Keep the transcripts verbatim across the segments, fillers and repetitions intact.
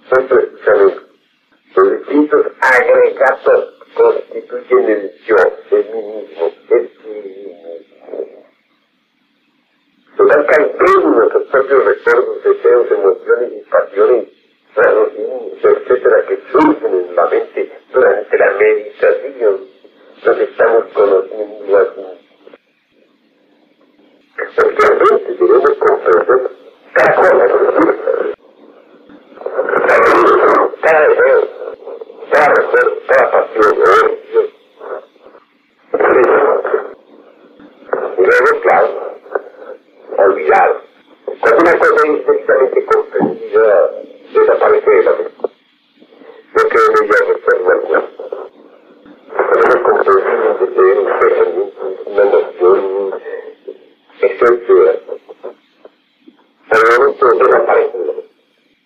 Pues precisamente, los distintos agregados constituyen el yo, el mí mismo, el sí mismo. Se dan caer nuestros propios recuerdos, deseos, emociones y pasiones, raciocinio, etcétera, que surgen en la mente durante la meditación. Nos estamos conociendo así. Realmente debemos comprender cada cosa que surge. Cada deseo, cada recuerdo, cada pasión, odio. Y luego, claro, olvidado. Cuando una cosa es directamente comprendida, desaparece de la mente. No queda en ella recuerdo alguno. Cuando es comprendido desde un pensamiento, una noción, etcétera, al momento desaparece de la mente.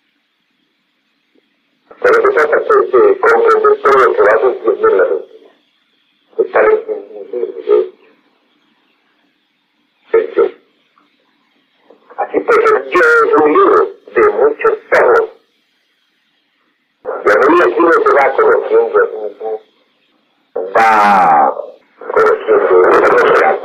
Pero se trata pues de comprender todo lo que va sucediendo en la mente. Estar entendido de el yo. Así pues el yo es un libro de muchos tomos. Y a medida que uno se va conociendo a sí mismo, va conociendo el real.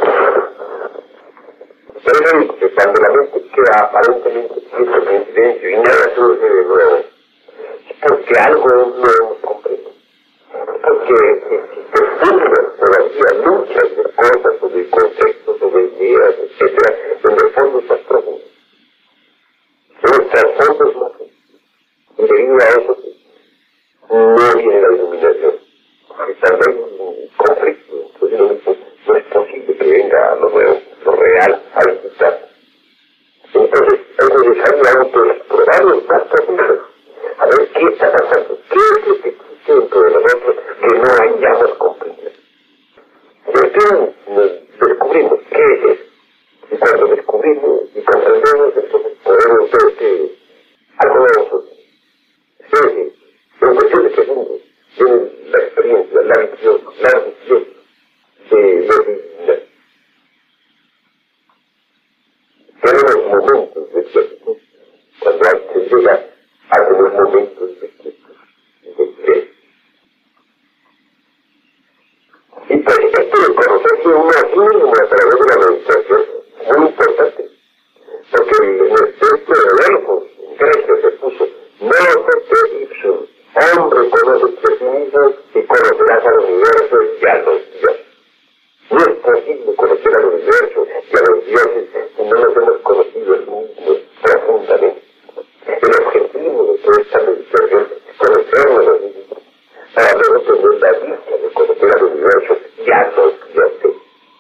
Por eso dice que cuando la mente queda aparentemente quieta en silencio y nada surge de nuevo, es porque algo no hemos comprendido. Porque existe fútbol, todavía luchas de cosas, sobre conceptos, sobre ideas, etcétera, en el fondo más profundo. Los trasfondos más profundos. Y debido a eso, no viene la iluminación. Estando en conflicto, entonces no, no es posible que venga lo nuevo, lo real, a visitar. Entonces es necesario autoexplorar los más profundos. A ver qué está pasando, qué es lo que existe dentro de nosotros que no hayamos comprendido. Y entonces nos descubrimos qué es eso. Y cuando descubrimos y comprendemos, entonces podemos ver que algo nuevo sucede. Es decir, en cuestión de segundos, viene la experiencia, la visión, la visión de lo divino. Tenemos momentos de quietud, cuando se llega a tener momentos de quietud, de fe. Y pues esto de conocerse uno a sí mismo a través de la meditación es muy importante, porque en el texto de Delfos, en Grecia, se puso Nosotros ipsum, hombre conoce a sí mismo y conocerás al universo y a los dioses. No es posible conocer al universo y a los dioses si no nos hemos conocido a sí mismos profundamente. El objetivo de toda esta meditación es conocernos a sí mismos, para luego tener la dicha de conocer al universo y a los dioses.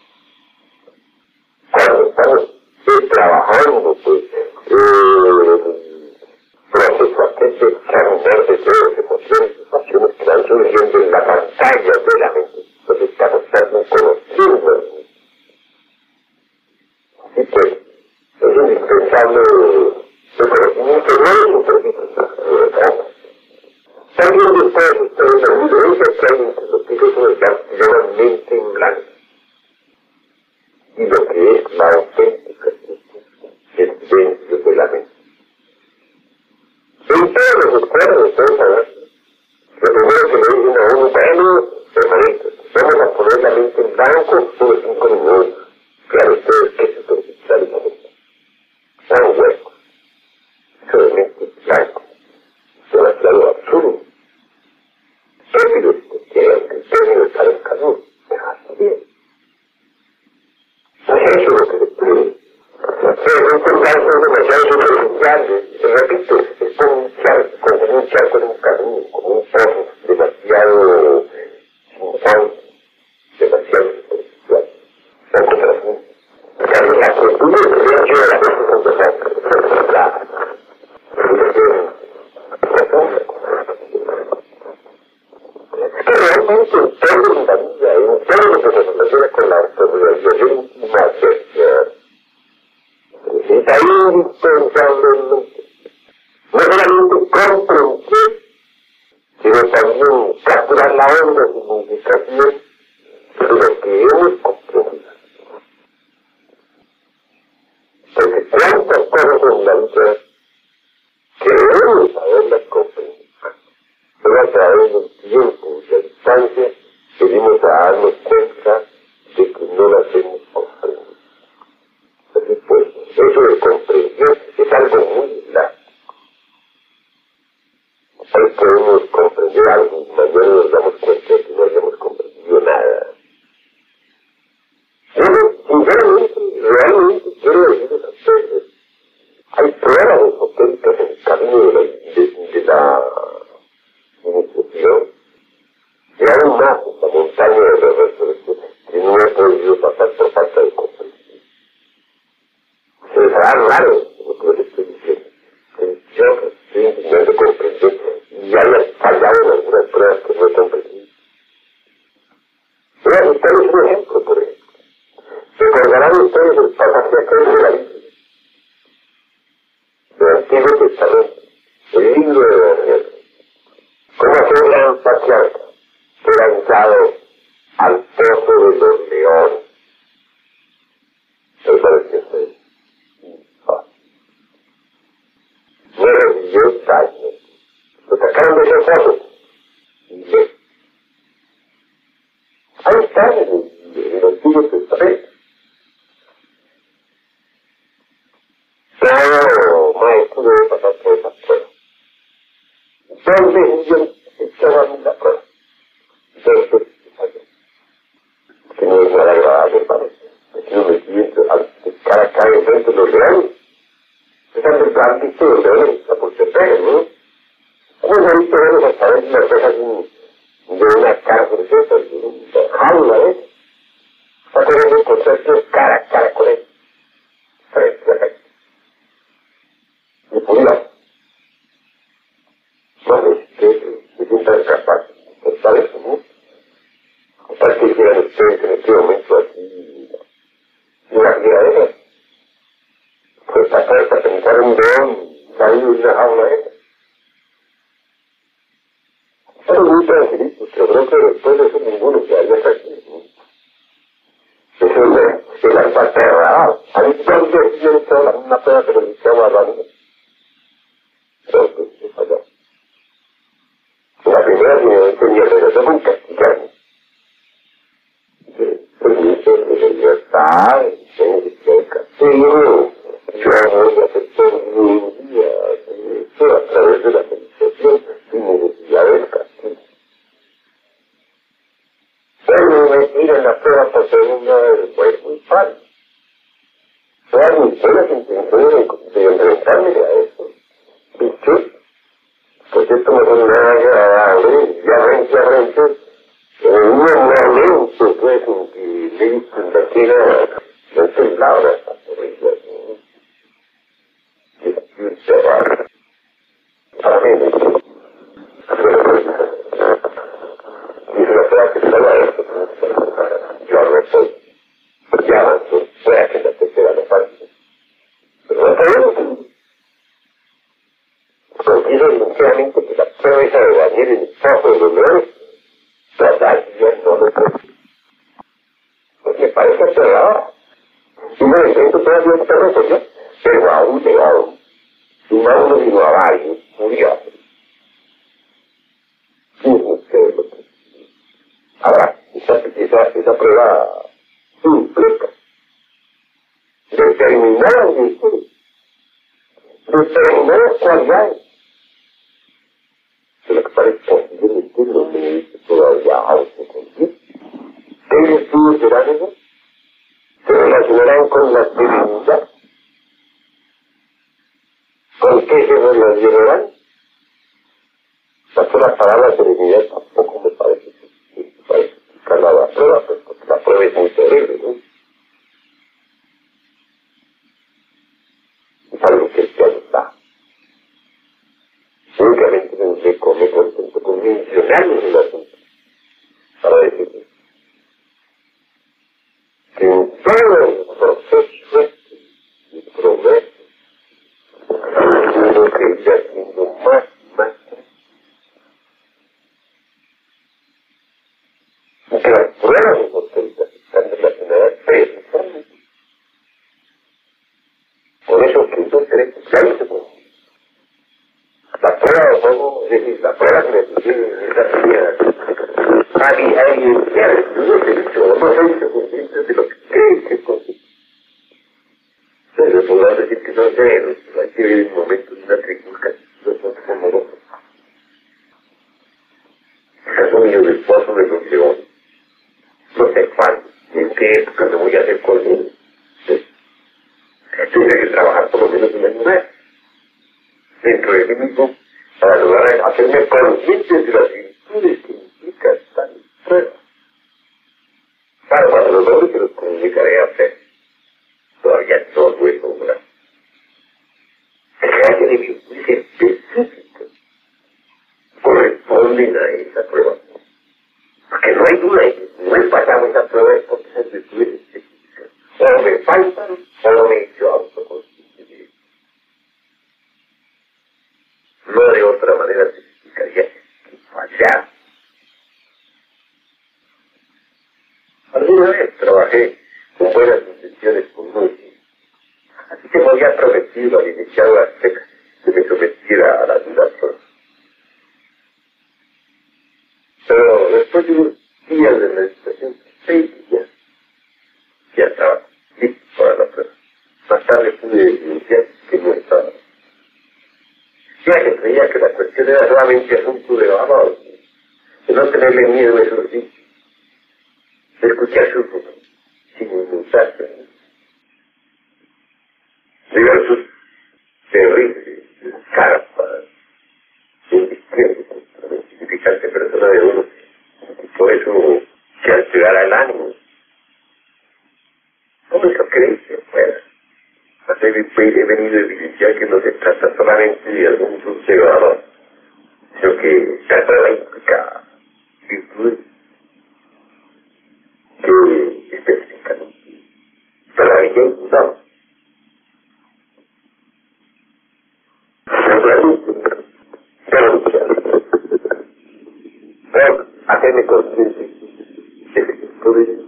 Cuando estamos eh, trabajando, pues, eh, proceso aquel de caminar de todas emociones y pasiones que van surgiendo en la pantalla de la mente. Entonces estamos también conociendo al mismo. Y pues, es indispensable el conocimiento no es un servicio de trabajo. También después ustedes han oído eso que hay entre los filósofos que llaman mente en blanco. Y lo que es la auténtica el silencio de la mente. En todos los escuelas, ustedes saben, lo primero que le dicen a uno, bueno, permanente, vamos a poner la mente en blanco por cinco minutos. Claro, ustedes que se superficial y la mente. Tan hueco, solamente blanco, demasiado absurdo. Rápido, que el término está en calor, dejarse bien. No es eso lo que les pide. Pero este blanco es demasiado superficial, repito, es como un charco, como un charco en un camino, como un pozo demasiado simultáneo, demasiado superficial, poco profundo. Pero la cultura es que yo la vez cuando la profunda, es que realmente en todo en la vida, en todo lo que se relaciona con la autorrealización íntima, es ahí indispensablemente no solamente comprender, sino también capturar la honda significación de lo que hemos comprendido. Porque cuántas cosas en la vida que hemos haberlas comprendido. Pero a través del tiempo y la distancia venimos a darnos cuenta de que no las hemos comprendido. Así pues, eso de comprensión es algo muy elástico. Hoy podemos comprender algo y mañana nos damos cuenta de que no hayamos comprendido nada. Bueno, sinceramente, realmente quiero decirles a ustedes, hay pruebas esotéricas en el camino de la, de, de la iniciación, y aún más en la montaña de la resurrección, que no he podido pasar por falta de comprensión. Se les hará raro lo que les estoy diciendo, que yo estoy intentando comprender y haya fallado en algunas pruebas que no he comprendido. Voy a buscarles un ejemplo, por ejemplo. Recordarán ustedes el pasaje aquel de la Biblia, del Antiguo Testamento, el libro de Daniel, cómo aquel gran patriarca fue lanzado al pozo de los leones. ¿No parece usted? No recibió daño. Lo sacaron de ese pozo y ve. Ahí está en el, en el Antiguo Testamento. Pero, maestro, debe pasar por esa prueba. Dos veces yo echaba la prueba. Dos veces falló. Que no es nada agradable, parece. Aquí no me siento al cara a cara enfrente de los leones. Están del plan visto de los leones, está por Chapega, ¿no? Hemos visto verlos a través de las rejas de una cárcel, de una jaula, ¿eh? Está queriendo encontrarse cara a cara con él. Frente a la calle. Y pudiera. No es que se sientan capaces de estar eso, ¿no? Tal que hicieran ustedes en este momento así, una criadera. Pues pasar para pensar un león salido de una jaula esa. Eso es muy tranquilito, pero creo que después de eso ninguno se haya tranquilo. Eso es el alma aterrado. A mí yo he hecho una pena que le echaba a Ramírez. Creo que se falló. La primera señora tenía relación con castigarme. Permiso de libertad, de castigo. Yo voy a hacer todo un día eso a través de la meditación sin necesidad del castigo. Pero me tiran la prueba por segunda vez, pues muy fácil. Todas mis buenas intenciones de enfrentarme a eso. ¿Viste? Pues esto no es nada agradable, ya ven, ya ven, en un momento, pues, en que le he visto en la tierra, no he temblado las pastorillas, ¿no? Y estoy encerrado. Para mí, dice la frase que estaba esto, yo reposo, ya avanzó, fue a que la tercera la parte. Pero no sabemos. Considero sinceramente que la prueba esa de Daniel en el pozo de los leones, todavía no lo puedo. Porque parece aterrador. Y me enfrento todavía a un perro soñó, pero a un león, y no a uno sino a varios, murió. Fíjense ustedes lo que. Ahora, esa, esa, esa prueba implica determinadas virtudes, determinadas cualidades. De lo que parece posible mentirlo, me dice todavía autoconflicto. ¿Qué virtudes serán esas? Se relacionarán con la divinidad. ¿Con qué se relacionarán? La sola palabra serenidad tampoco me parece que me parece explicar la prueba, pues porque la prueba es muy terrible, ¿no? Es algo que ya está. Únicamente me, me contento con mencionarles el asunto para decirles que en todo el proceso y progreso uno que irá siendo más y más y que las pruebas de mortalidad están relacionadas precisamente con esos puntos que ya hice. La prueba tampoco, es decir, la prueba que me puse en esa primera, a evidenciar, no se hizo, no se hizo consciente de lo que cree que es consciente. Entonces, podrán decir que son serenos, hay que vivir momentos de una trifulca, no son como dos. Son niños del pozo de los leones. No sé cuándo, en qué época me voy a hacer conmigo. Tendré que trabajar por lo menos un año más dentro de mí mismo para lograr hacerme consciente de las virtudes que implica tal prueba. Claro, cuando los logre se los comunicaré a usted. Todavía no lo he logrado. Se trata de virtudes específicas corresponden a esa prueba. Porque no hay duda de que si no he pasado esa prueba es porque esas virtudes específicas o me faltan o me he hecho autoconsciente de ello. No de otra manera significaría que fallar. Alguna vez trabajé con buenas intenciones con Lucy, así que me había prometido al iniciado Azteca que me sometiera a la duración. Pero después de unos días de meditación, seis días, ya estaba listo para la prueba. Más tarde pude denunciar que no estaba. Ya que creía que la cuestión era solamente asunto de lavado, de no tenerle miedo a esos dichos, de escuchar sus voces, sin inmutarse. De ver sus terribles carpas, invistiendo contra la insignificante persona de uno, y por eso se alterara el ánimo. ¿Cómo eso creéis que fuera? He venido a evidenciar que no se trata solamente de algún subcebador, sino que la prueba implica virtudes que específicamente todavía indudamos. Pero hacerme consciente de que todo es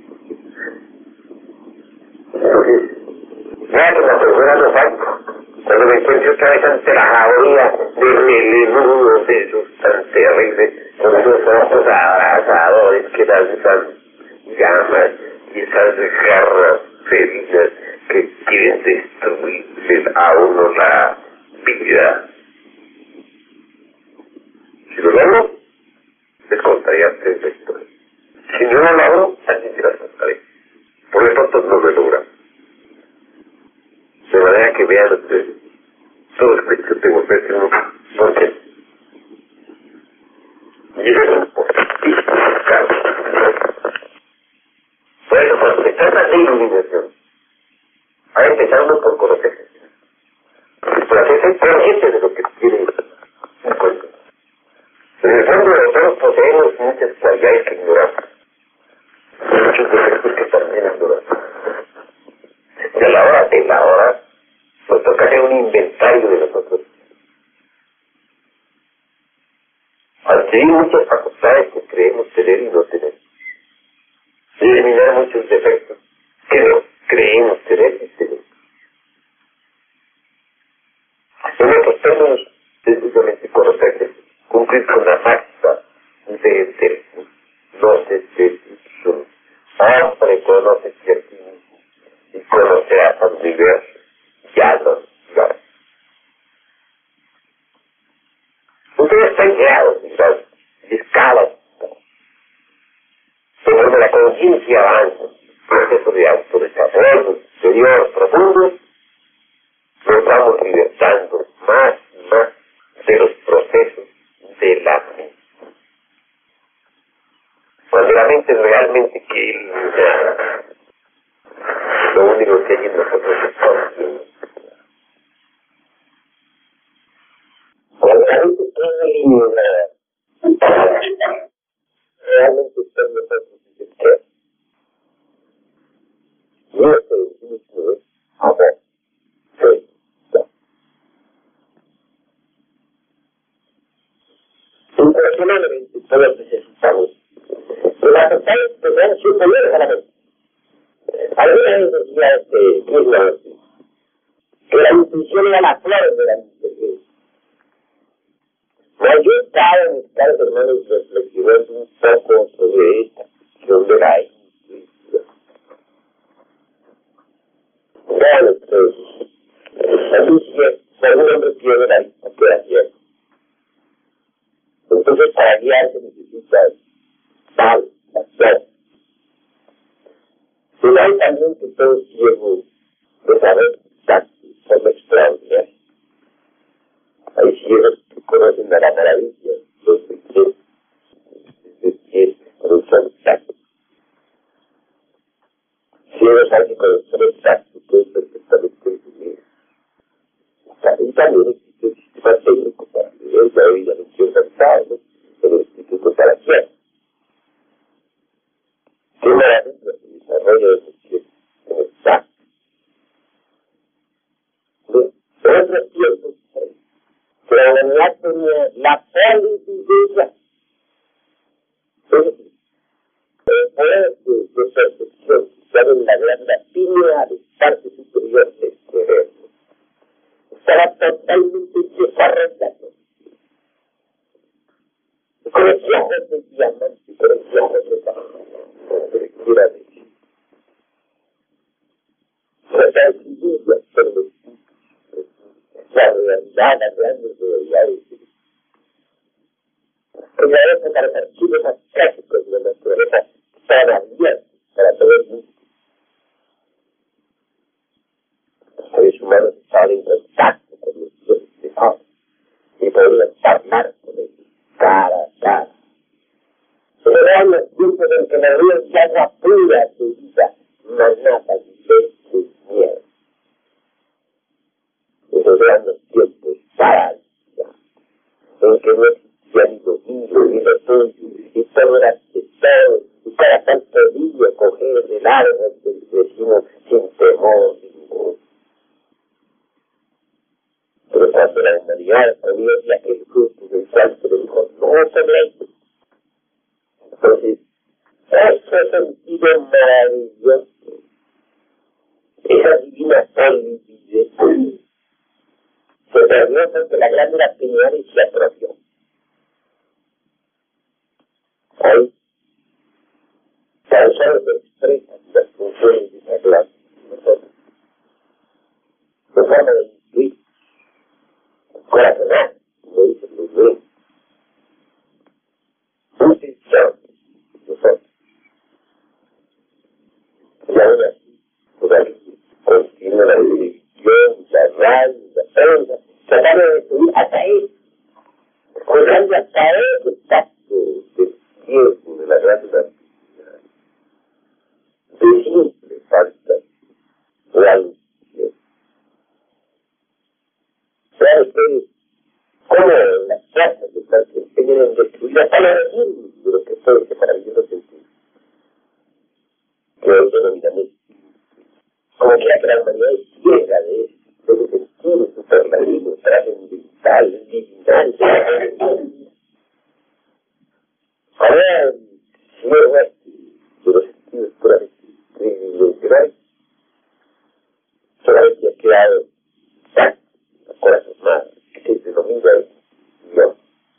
entonces, ya que la persona no falta, cuando me encuentro otra vez ante la jauría del melenudo de esos tan terribles, con esos ojos abrasadores que lanzan llamas y esas garras felinas que quieren destruirle a uno la vida. Si lo logro, les contaré antes la historia. Si no lo logro, también se las contaré. Por lo tanto, no lo logramos. De manera que vean ustedes todo el que yo tengo que hacer uno, porque y eso es importantísimo, claro. Por eso, cuando se trata de iluminación, hay que empezar uno por conocerse, por hacerse consciente de lo que tiene un cuento. En el fondo, nosotros poseemos muchas cualidades que ignoramos, muchos defectos que también ignoramos. Y a la hora de la hora, nos toca hacer un inventario de nosotros. Adquirir muchas facultades que creemos tener y no tener. Y eliminar muchos defectos que no creemos tener y tener. En otros términos, precisamente conocerse, cumplir con la máxima de entereza, no se desdicho. Hombre, conoce a ti mismo y conocerás al universo. Ya lo sabes. Ustedes están creados en las escalas. Según la conciencia avanza, proceso de autodesarrollo interior profundo, nos vamos libertando más y más de los procesos de la mente. Cuando la mente realmente quiere illuminar, lo único que hay en nosotros es conciencia. Cuando la mente quiere illuminar, realmente está en nosotros y se cree. No es el mismo, es amor. Sí. Impresionantemente todos necesitamos de las personas que sean superiores a la mente. Algunas necesidades que mismamente, que la intuición era la flor de la mente. invitado, mis caros hermanos, reflexionando un poco sobre esta cuestión de la intuición. Bueno, pues, así que si algún hombre pierde la vista, queda ciego. Entonces, para guiarse necesita tal, tal. Pero hay también que todo ciego de saber de forma extraordinaria. Hay ciegos que conocen a la maravilla, los de pies, de pies, con un solo tacto. Ciegos hay que con un solo tacto, pueden perfectamente entender. Y también existe el sistema técnico para leer la oída de un ciego cansado, ¿no? En el Instituto para Ciegos. Qué maravilla el desarrollo de esos ciegos en el tacto. En otros tiempos, que la humanidad tenía la polividencia, es decir, el poder de, de percepción situado en la glándula pineal, parte superior del cerebro, estaba totalmente desarrollado. Con los ojos de diamante, con los ojos de diamante, de lectura de sí. La tranquilidad por los la realidad, las grandes realidades. En la época los archivos acásicos de la naturaleza estaban abiertos para todo el mundo. Los seres humanos estaban en contacto con los dioses de Dios y podían hablar con ellos cara a cara. Pero eran los tiempos en que la vida ya era pura su vida, manada de leche y miedo. Esos eran los tiempos parados, en que no existía ni domingo, ni refugio, y todo era todo, y cada tanto día coger el árbol del vecino sin temor ninguno. Pero cuando la humanidad comió de aquel fruto del cual se le dijo, no coméis. Entonces, ese sentido maravilloso, esa divina polividez, se perdió porque la glándula pineal se atrofió. Hoy, tan solo se expresan las funciones de esa glándula nosotros, de forma de intuir, corazonal, como dice el libro, intuición, nosotros. Y aún así, todavía continúa la televisión, la radio, la prensa, tratando de destruir hasta él, jugando hasta él el tacto del tiempo de la glándula pineal, de simple falta de alusión. ¿Saben ustedes cómo las plazas de tal se empeñan en destruir hasta la región de lo que fue ese maravilloso sentido? Que hoy denominamos como quiera que la humanidad es ciega de eso, de ese sentido superlativo, trascendental, divinal. Ahora, si no es de los sentidos puramente tridimensionales, solamente ha quedado tacto, la corazón madre, que se denomina Dios.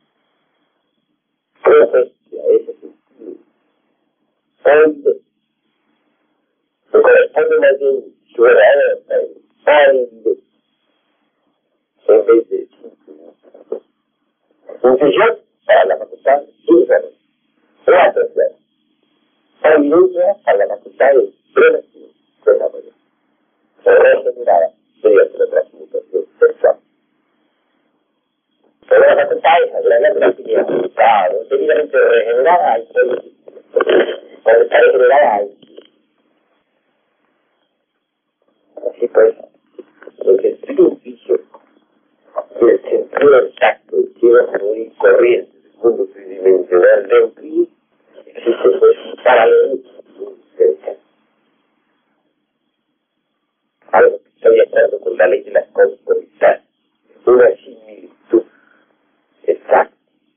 Creo que a ese sentido, hoy se corresponde más bien su verdadera validez en vez de simple intuición para la facultad sin saber. La tercera, evidencia para la facultad de prevención de la mayor. Regenerada mediante la transmutación sexual. Pero la facultad esa, la glándula pineal, está debidamente regenerada al cuando está regenerada al así pues, el sentido intuición y el sentido exacto lleva muy corriente del mundo tridimensional de Euclides, existe pues un paralelismo muy cercano. Algo que está de acuerdo con la ley de la causalidad, una similitud exacta.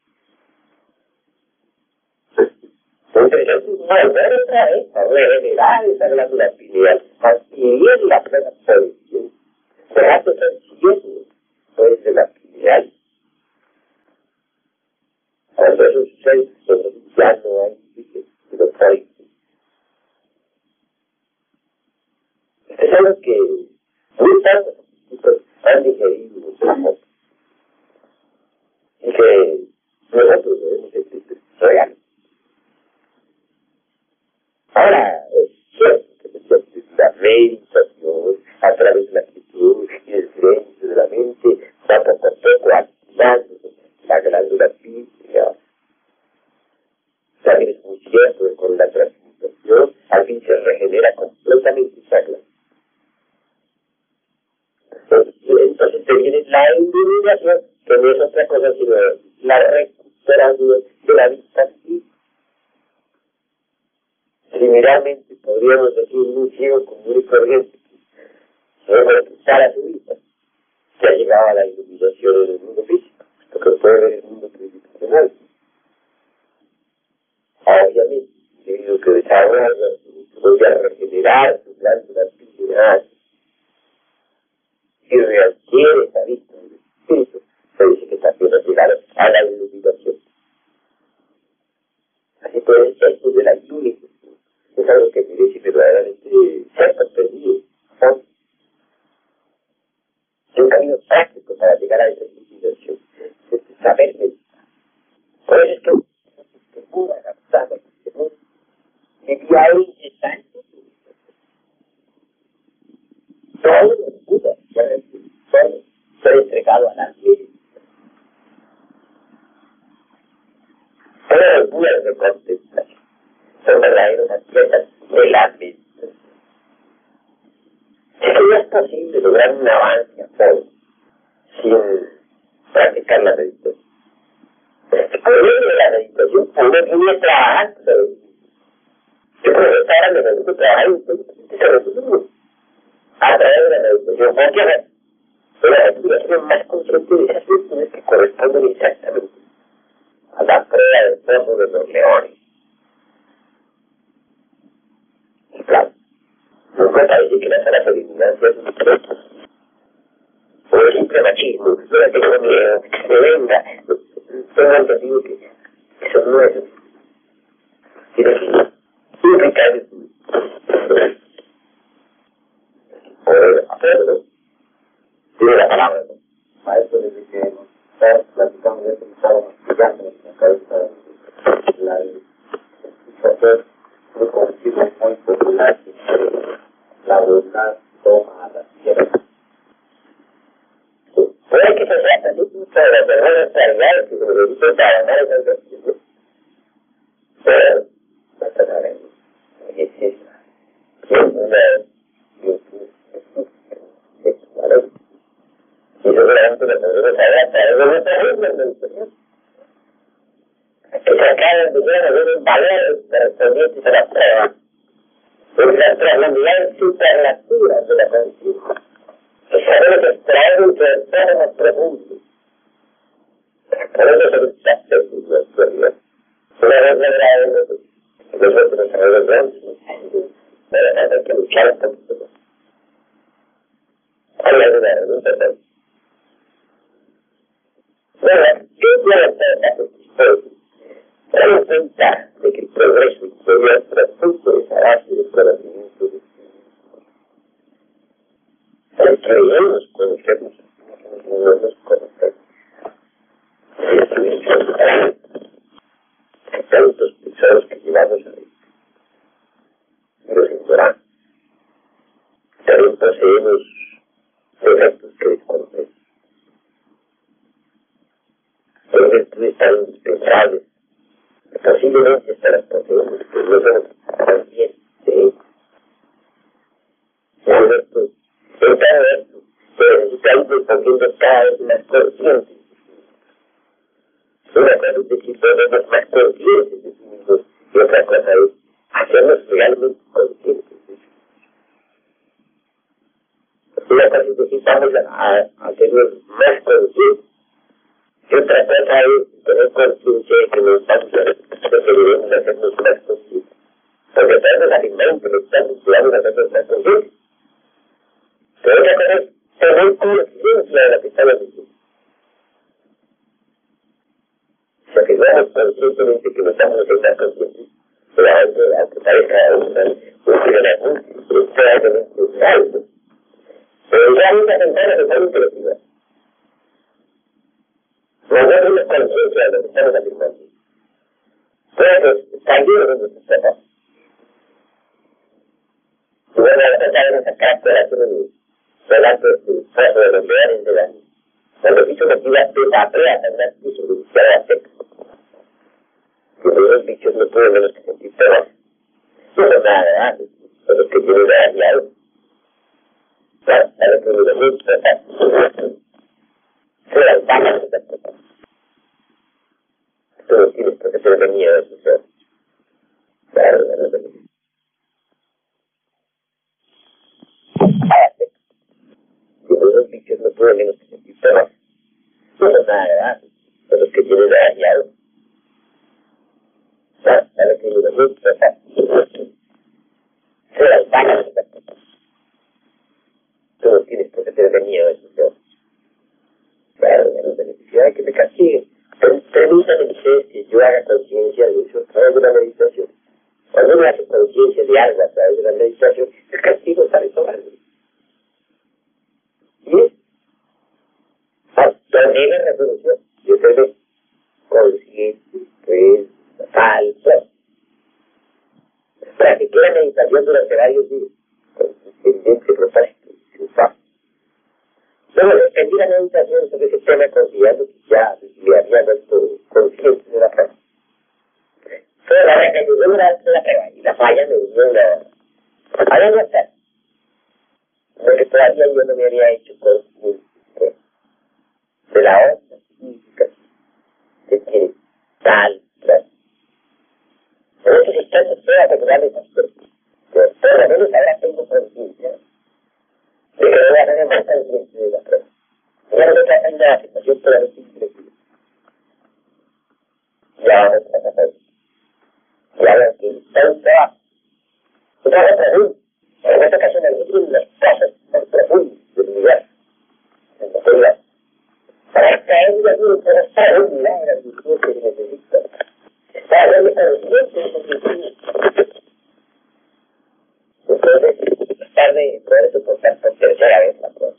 Entonces, volver otra vez a regenerar esa glándula pineal, adquirir la plena posición, será que ser ciego, pues de la pineal. Cuando eso sucede, entonces ya no hay límites, sino que hay. Esto es algo que muchas personas han digerido mucho y que nosotros debemos sentir real. Ahora, es cierto que la meditación a través de la actitud y del silencio de la mente va poco a poco activando la glándula pínica. También es muy cierto que con la transmutación al fin se regenera completamente esa glándula. Entonces te viene la iluminación, que no es otra cosa sino la recuperación de la vista física. Similarmente podríamos decir un ciego común y corriente que recuperar su vista, que ha llegado a la iluminación en el mundo físico, porque puede ver el mundo tridimensional. Obviamente, debido a que desarrolla, vuelve a regenerar su glándula pineal y readquiere esa vista del espíritu, se dice que también ha llegado a la iluminación. Así pues, esto de la iluminación es algo que merece verdaderamente ser comprendido. Es un camino práctico para llegar a esa iluminación, es saber meditar. Por eso es que el Buda adaptado vivía ahí incesante. Todo el Buda solo fue entregado a la mente. Todo el Buda es de contemplación. Son verdaderos atletas de la mente. Es que no es posible lograr un avance a fondo sin practicar la meditación. El problema de la meditación uno tiene trabajando. Yo creo que ahora me dedico trabajando y se resume a través de la meditación. ¿Por qué? Pero la meditación más consciente de esas virtudes que corresponden exactamente a la prueba del pozo de los leones. Y claro, no me parece que la sala femenina sea un truco. O el simple machismo, no tengo miedo, que venga. Tengo entendido que eso no es. Sino que implica el poder hacerlo. Tiene la palabra, ¿no? Maestro, desde que nos está platicando de esto, estábamos explicando en la cabeza la sacer muy conocido, muy popular, que la voluntad toma a la tierra. Puede que se trata de un de las verdaderas claridades que se necesitan para ganar esas cosas, pero no está sabiendo. Es esa. Es una virtud. Es valor. Y eso solamente lo podemos saber a través de nuestra vida. Que se acaban de llegar a ver un valor correspondiente a la prueba. Es la trasladidad superlatura de la conciencia. Que sabemos extraer un trastorno más profundo. Por eso se nos hace la actualidad. Una vez logrado, nosotros sabemos de pero nada que luchar con esto. Hay alguna pregunta también. Bueno, ¿qué puede hacer la cuestión? Damos cuenta de que el progreso interior transcurre de esa base de conocimiento de el que debemos conocernos, no nos conocemos. Hay tantos tesoros que llevamos a ver. Los ignoramos. También poseemos defectos que desconocemos. Son virtudes tan indispensables que posiblemente hasta las poseemos, pero no somos conscientes de ellas. Son virtudes. En todo esto, se necesita ir volviendo cada vez más conscientes. Una cosa es decir, volvernos más conscientes de sí mismos, y otra cosa es hacernos realmente conscientes de sí mismos. Una cosa es decir, vamos a, a hacernos más conscientes, y otra cosa es tener conciencia de que nos vamos a que debemos hacernos más conscientes. Porque podemos afirmar intelectualmente que vamos a hacernos más conscientes. Pero otra cosa es tener conciencia de lo que estamos diciendo. Si afirmamos digamos conscientemente que no estamos haciendo conscientes, pero aunque, aunque parezca un funcionamiento extraordinariamente alto, pero ya muchas ventanas están intelectivas. Nosotros tenemos conciencia de lo que estamos afirmando. Entonces, también de nuestros trabajo. Y bueno, ahora sabemos acá por la de relatos de paso de los reales de la vida. Cuando quiso motivar de la prea, también quiso buscar a sexo. Que los bichos no pueden menos que sentir terror. No es nada de antes, son los que tienen la aliado. Claro, a lo que me gusta, se las bajas de estas cosas. Todos tienen por qué tener miedo de suceder. Claro, no lo tenemos. Que los bichos no pueden menos que sentir terror. No es nada de antes, son los que tienen la aliado. Claro, a lo que me gusta, se las bajas de estas cosas. Todos tienes por qué tener miedo de suceder. Claro, no hay necesidad de que me castiguen. Permítanme ustedes que yo haga conciencia de eso a través de la meditación. Cuando uno hace conciencia de algo a través de la meditación, el castigo sale sobre él. ¿Sí? También la resolución. Yo soy consciente, pues, tal, pues. Practiqué la meditación durante varios días, con tendencia propósito, sin paz. Luego extendí la meditación sobre ese tema considerando que ya le había vuelto consciente de la prueba. Fue la vez que yo una vez la prueba y la falla me dio una... ¿A dónde está? Porque todavía yo no me había hecho consciente de la onda física, de que tal, tal. En estos instantes estoy asegurando esas cosas. Pero por lo menos ahora tengo conciencia de que no voy a tener más conciencia de la prueba. Ya no me trata de la situación totalmente increíble. Ya no me trata de eso. Ya no que está un trabajo. Un trabajo profundo. En esta ocasión el libro de las cosas más profundas del universo. En la oscuridad. Para extraer una luz, para estar un milagro al virtud que necesito. Está hablando consciente de ese sentido. Entonces, tratar de poder soportar por tercera vez la prueba.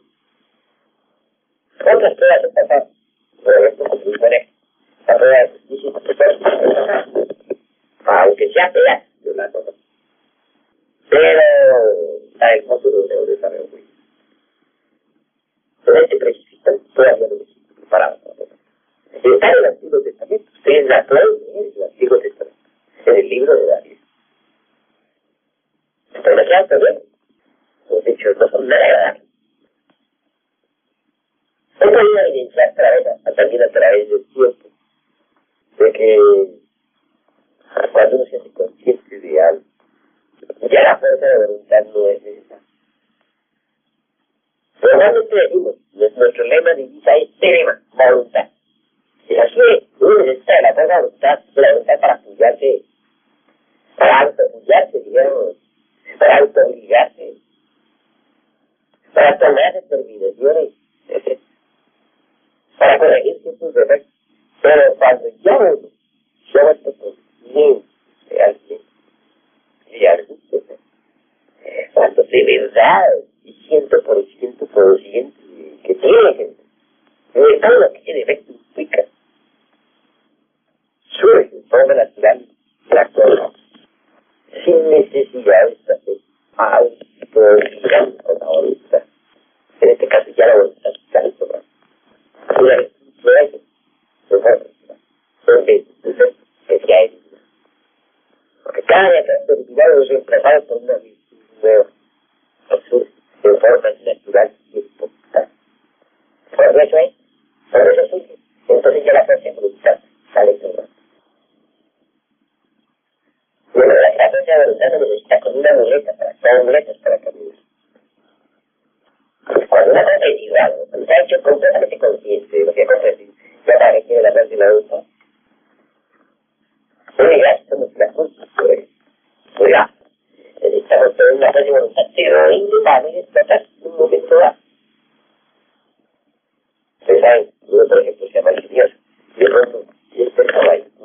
Otras pruebas se pasan, por esto como un pareja. La prueba de justicia se puede aunque sea fea, de una cosa. Pero está el futuro de desarrollo. Pero este precipita todavía no me siento preparado. Está en el Antiguo Testamento. Ustedes la pueden leer en el Antiguo Testamento. En el libro de Daniel. Pero ya está bien. Los hechos no son nada agradables. He podido evidenciar a través, también a través del tiempo, de que cuando uno se hace consciente de algo, ya la fuerza de voluntad no es necesaria. Normalmente decimos, nuestro lema de vida es tema, voluntad. Y así es, uno necesita la fuerza de voluntad, la voluntad para apoyarse, para auto-apoyarse, digamos, para auto-obligarse, para tomar determinaciones, etcétera. Para corregir ciertos defectos. Pero cuando ya uno se ha vuelto consciente realmente de algo, cuando de verdad y ciento por ciento consciente que tiene gente, de todo lo que ese defecto implica, surge de forma natural la cosa, sin necesidad de hacer auto-obligando con la voluntad. En este caso ya la voluntad está en su brazo. Una vez lo hace, lo hace, donde que ya es porque cada determinado es reemplazado por una virtud nueva, azul, de forma natural y espontánea. Por eso es, por eso surge, entonces ya la fuerza de voluntad sale sobre. Bueno, la fuerza de voluntad se necesita con una muleta para hacer muletas para caminar. Cuando una cosa es igual, cuando se ha hecho completamente consciente de lo que acontece, ya para que quiere la fuerza de la voluntad. Muy gracias, somos la culpa, pues. Cuidado. Necesitamos tener una fuerza de voluntad terrible de explotar un momento dado. Ustedes saben, uno por ejemplo se llama el Dios, y el otro, y este caballo,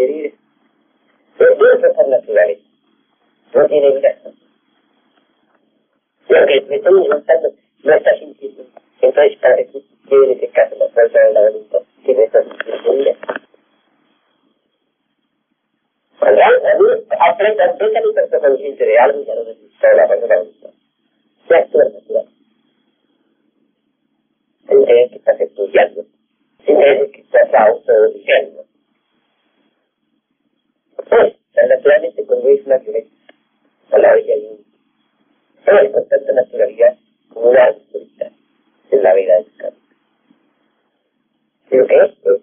vivir. Es dulce por naturaleza, no tiene vida. Lo que me estoy preguntando no está sintiendo. Entonces, ¿para qué quiere en ese caso la fuerza de la voluntad? Que no está sintiendo vida. Cuando a mí aprenda, aprenda mi persona consciente de algo, ya no necesita la persona voluntad. Ya actúa natural. Sin tener que estás estudiando, sin tener que estás autodiciendo. Pues, tan naturalmente cuando es una violencia, a la orilla de un es con tanta naturalidad como una autoridad en la vida del campo. Pero que esto,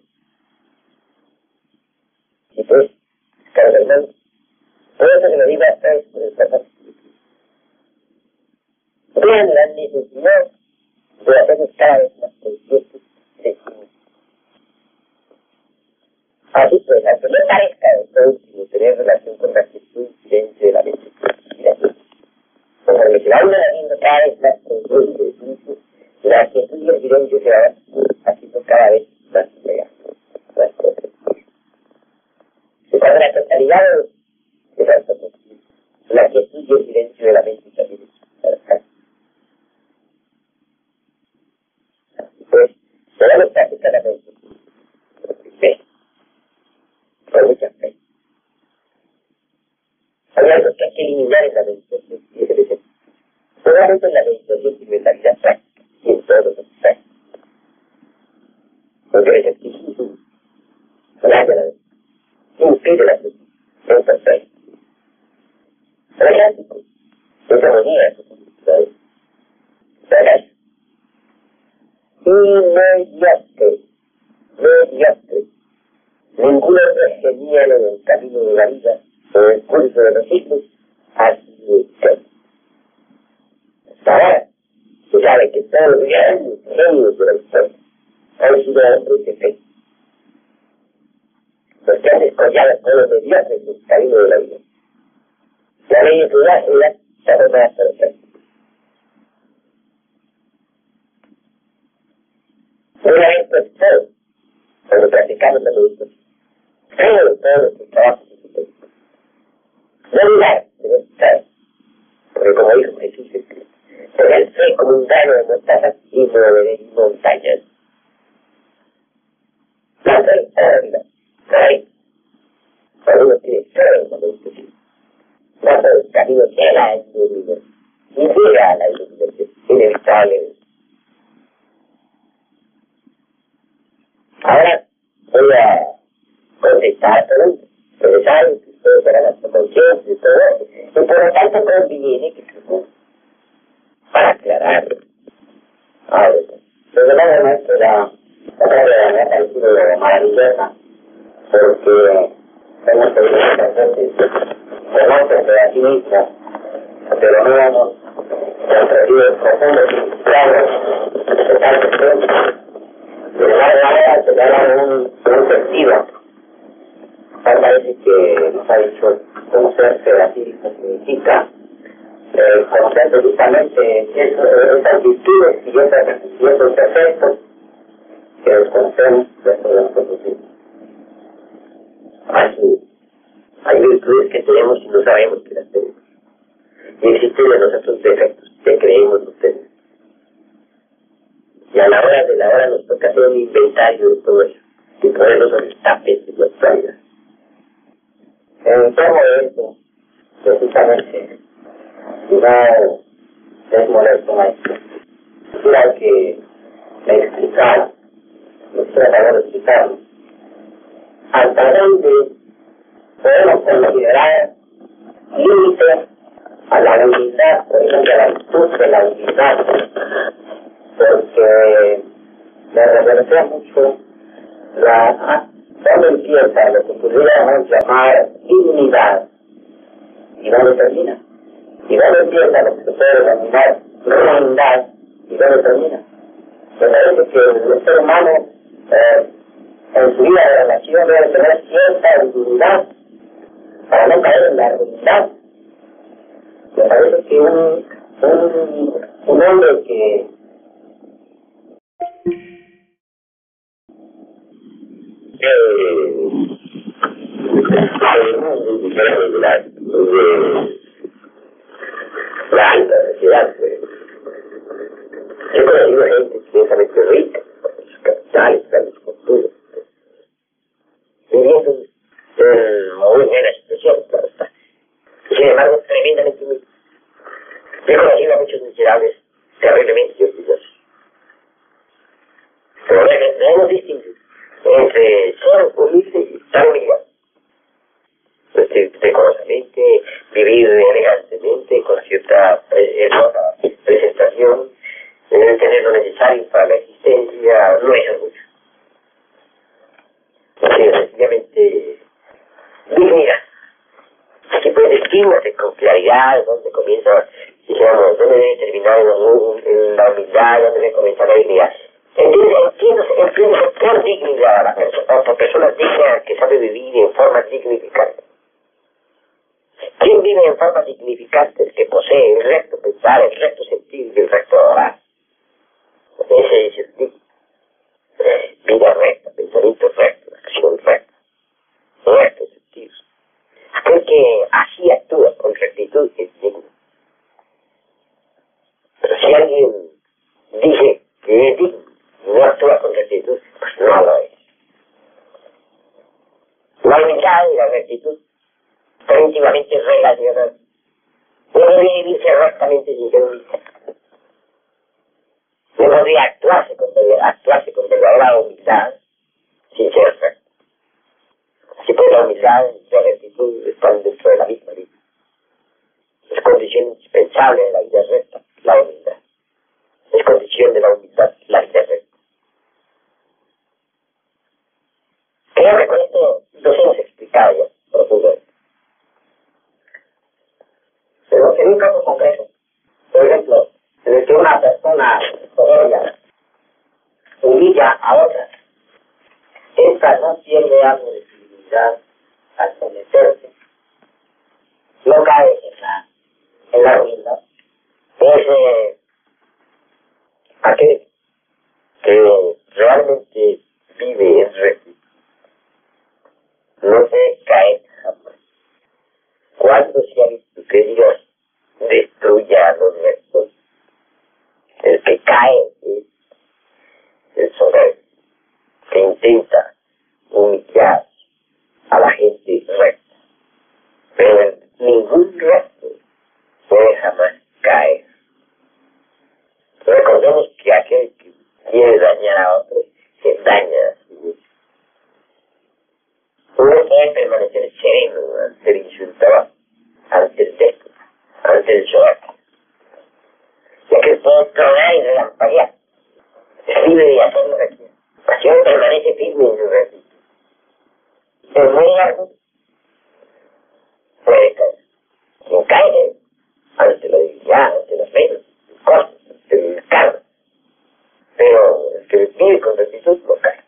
y pues, Carlos Fernando, todo eso que lo diga es por el pasado. Vean la necesidad de hacernos cada vez más conscientes de sí mismos. Así pues, aunque no parezca de todo último tener relación con la actitud dentro de la mente y la mente. Porque se va uno haciendo cada vez más consciente de sí mismo, la actitud y el silencio se van haciendo cada vez más reales, más conscientes. Y cuando la totalidad de la totalidad, la actitud y el silencio de la mente también es pues, debemos practicar la mente. Fe. Con mucha fe. Hay algo que hay que eliminar en la meditación. Y es el solamente en la meditación y mentalidad práctica. Y en todos los aspectos. Porque el escepticismo daña la mente. Impide la mente. Es perfecto. Práctico. Es armonía. Es práctico. Inmediate, mediocre. Ninguna otra señal en el camino de la vida o en el curso de los siglos así es. Hasta ahora, se sabe que todos los grandes genios de la historia han sido hombres de fe. Los que han descollado todo lo mediocre en el camino de la vida. La mediocridad es la salvación perfecta. Una vez pues todo, cuando practicamos la meditación, todo, todo lo que trabajo en el meditación. No dudar de meditar, porque como dijo Jesús, tener fe como un grano de mostaza y mover montañas. La fe está vida. Ay, cuando uno tiene fe en la meditación, va por el camino de la iluminación y llega a la iluminación inevitable. Ahora voy a contestar a preguntas. Ustedes saben que ustedes serán las conciencias y todo eso. Y por lo tanto conviene que se pongan para aclararlo. Ahora, desde luego nuestra la otra de ha sido maravillosa porque hemos tenido muchas veces conocerse a sí mismos, pero no hemos comprendido profundos significados de tal cuestión. De la manera se le ha dado un, un sentido. Tal parece que nos ha dicho conocerse a sí mismo significa eh, conocer precisamente eso, esas virtudes y, esas, y esos defectos que nos conocemos dentro de nosotros mismos. Así, hay virtudes que tenemos y no sabemos que las tenemos. Y existen en nosotros defectos que creemos no tenemos. Y a la hora de la hora nos toca hacer un inventario de todo eso y ponernos sobre el tapete de nuestra vida. En todo eso, precisamente, no es molesto maestro. Quisiera que me explicara, me tratara de explicarlo, hasta dónde podemos considerar límite a la habilidad, por ejemplo, a la virtud de la habilidad. Porque me referencia mucho la dónde empieza lo que pudiéramos llamar dignidad y dónde termina, y dónde empieza lo que se puede denominar ruindad y dónde termina. Me parece que el ser humano eh, en su vida de relación debe tener cierta dignidad para no caer en la ruindad. Me parece que un, un, un hombre que Eh, muy de la, de la alta sociedad. Pues. Yo he conocido gente inmensamente rica, por sus capitales, grandes fortunas, viviendo en muy buena situación, claro está. Y sin embargo, tremendamente humildes. Yo he conocido a muchos miserables terriblemente orgullosos. Pero debemos distinguir entre ser humilde y estar humillado. Decorosamente, vivir elegantemente, con cierta eh, presentación, eh, tener lo necesario para la existencia, no es orgullo. Es sencillamente dignidad. Aquí puede describirse con claridad dónde comienza, digamos, dónde debe terminar en, en la humildad, dónde debe comenzar la dignidad. Entiéndose, entiéndose por dignidad a la persona, por persona digna que sabe vivir en forma dignificante. ¿Quién vive en forma dignificante? El que posee el recto pensar, el recto sentir y el recto orar. Ese es el digno. Vida recta, pensamiento recto, acción recta, recto sentir. Aquel que así actúa con rectitud es digno. Pero si alguien dice que es digno, no actúa con rectitud, pues no lo es. La humildad y la rectitud están íntimamente relacionadas. No podría vivirse rectamente sin ser humilde. No podría actuarse con, actuarse con verdadera humildad sin ser recto. Así pues, la humildad y la rectitud están dentro de la misma vida. Es condición indispensable de la vida recta, la humildad. Es condición de la humildad, la vida recta. Creo que con esto nos hemos explicado ya profundamente. Pero en un caso concreto, por ejemplo, en el que una persona soberbia humilla a otra, esta no pierde algo de civilidad al someterse, no cae en la, en la ruina, es eh, aquel que realmente vive en rectitud. No se cae jamás. Cuando se ha visto que Dios destruya a los rectos, el que cae es el soberbio, que intenta humillar a la gente recta. Pero ningún recto puede jamás caer. Recordemos que aquel que quiere dañar a otro se daña a sí mismo. Uno puede permanecer sereno ante el insultador, ante el déspota, ante el soberbio. Ya que puede tronar y relampaguear. Es libre de hacer lo que quiera. Así uno permanece firme en su rectitud. Es muy largo. Puede caer. Quien cae ante la dignidad, ante las reglas, el costo, ante el cargo. Pero el que vive con rectitud no cae.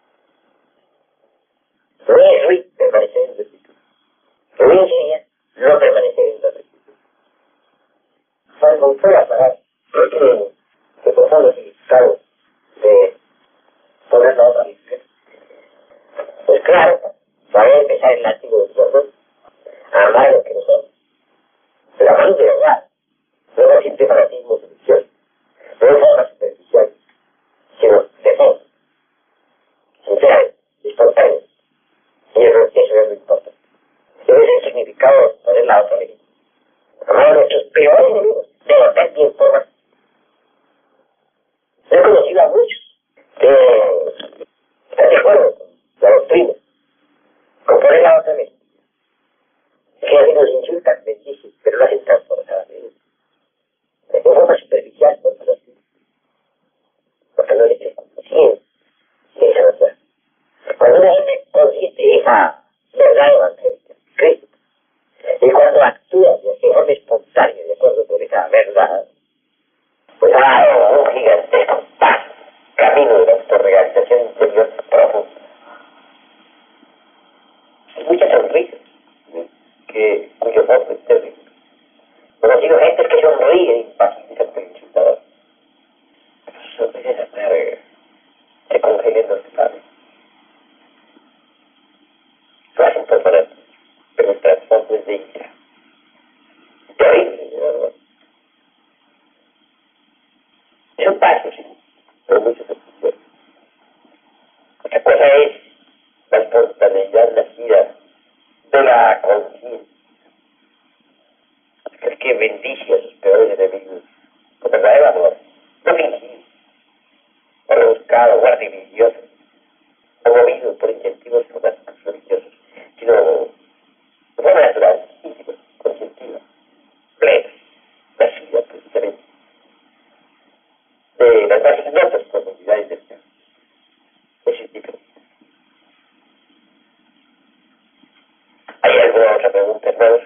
No es ruido permanecer en rectitud. Ruido sería no permanecer en la rectitud. Cuando fue a parar, se pasó los significados de poner la otra vista. Pues claro, para empezar el látigo de los dos, a amar lo que no son. Pero amar de verdad, no es simple fanatismo seducción, no es forma superficial, sino de fondo, sincero, espontáneo. Y eso, eso es lo importante. Ese es el significado de poner la otra vista. Amar a nuestros peores enemigos, de verdad bien formas. He conocido a muchos que están de acuerdo con la doctrina, con poner la otra vista. Que a mí nos insultan, les dicen, pero lo hacen transportadamente. De forma superficial, por lo así. Porque no les consciente de esa verdad. Cuando una gente consciente esa verdad evangélica, Cristo, y cuando actúa de forma espontánea, de acuerdo con esa verdad, pues ha dado un gigantesco paso, camino de la autorrealización interior profunda. Hay muchas sonrisas que cuyo voto es terrible. Pero ha sido gente que sonríe impaciente ante el insultador. Sonríe de estar se congelen los padres. Lo hacen por poner la conciencia. Es que bendice a sus peores enemigos con verdadero amor, no fingido, o rebuscado o artificioso, o movido por incentivos fanáticos religiosos, sino de forma natural, íntima, consentida, plena, nacida precisamente de las más ignotas profundidades del ser. Ese tipo. ¿Hay alguna otra pregunta, hermanos?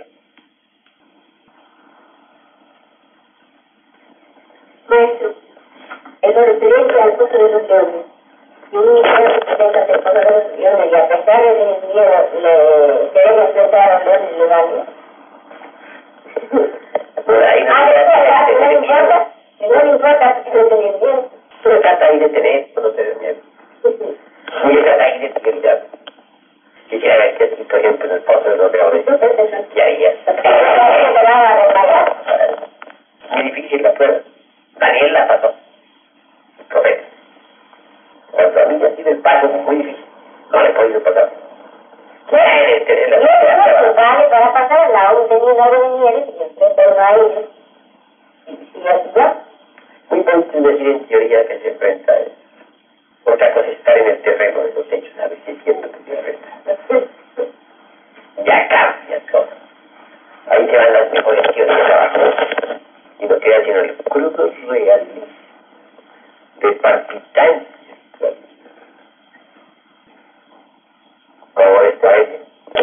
Maestro, en lo referente al curso de ilusiones, si un niño que tenga el curso de ilusiones y a pesar de tener miedo, le se debe enfrentar a los leones legales. Por ahí no, Ah, no, no le importa, que no le importa si no tiene miedo. no se trata ahí de tener o no tener miedo. No se trata ahí de prioridad. Quisiera ver que aquí, por ejemplo, en el pozo de los leones, y ahí es. Muy difícil la prueba. Daniel la pasó. El profeta. Cuando a mí ya tiene el paso muy difícil, no le he podido pasar. Quiere tener la No, vale para pasarla, aún teniendo algo de miedo, y enfrentarlo a ellos. Y así ya. Muy bonito decir en teoría que se enfrenta a él. Otra cosa es estar en el terreno de los hechos, a ver si es cierto que se enfrenta. Ya cambia todo. Ahí se van las mejores teorías abajo. Y no queda sino el crudo realismo de palpitancia. ¿Cómo está ese?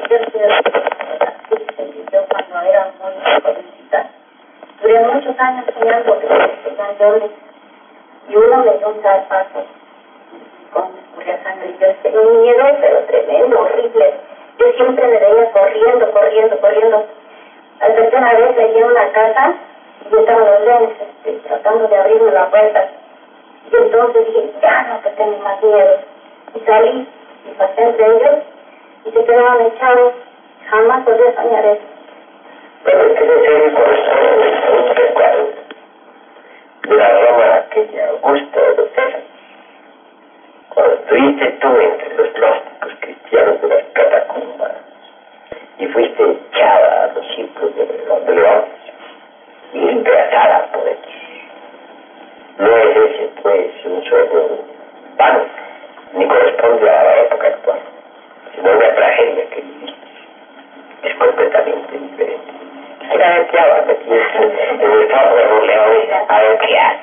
Yo cuando era muy jovencita, duré muchos años soñando canciones y uno me dio un zarpazo con escurría sangre. Yo tenía un miedo, pero tremendo, horrible. Yo siempre me veía corriendo, corriendo, corriendo. Hasta que una vez llegué a una casa y estaban los leones este, tratando de abrirme la puerta. Y entonces dije, ya no, que tengo más miedo. Y salí y pasé entre ellos y se quedaban echados. Jamás volví a soñar eso. Pero es que ese sueño corresponde a un recuerdo de la Roma aquella augusta de los Césares. Cuando estuviste tú entre los gnósticos cristianos de las catacumbas y fuiste echada a los círculos de los leones y reemplazada por ellos. No es ese, pues, un sueño vano, ni corresponde a la época actual, sino una tragedia que viviste. Es completamente diferente. Quisiera ver qué hago, que tienes en el fondo de los leones, a ver qué haces.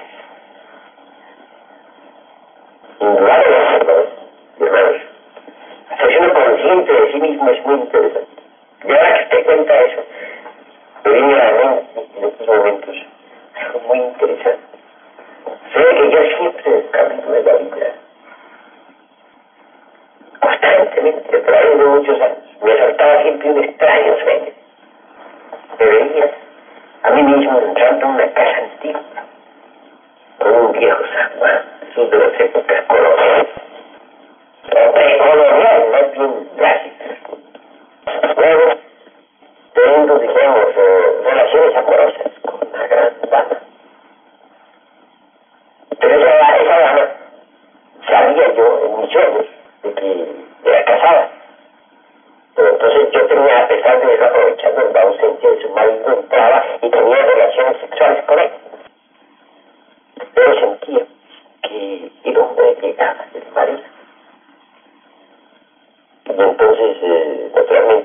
Indudablemente, hermanos, hacerse uno consciente de sí mismo es muy interesante. Y ahora que usted cuenta eso, me viene a la mente en estos momentos algo muy interesante. Sé que yo siempre en el camino de la vida, constantemente, a través de muchos años, me asaltaba siempre un extraño sueño. Me veía a mí mismo entrando en una casa antigua, con un viejo zaguán, esos de las épocas coloniales, o precolonial, más bien clásicas. Luego, teniendo, digamos, eh, relaciones amorosas con una gran dama. Pero esa, esa dama, sabía yo en mis sueños de que era casada. Pero entonces yo tenía, a pesar de eso, aprovechando la ausencia de su marido, entraba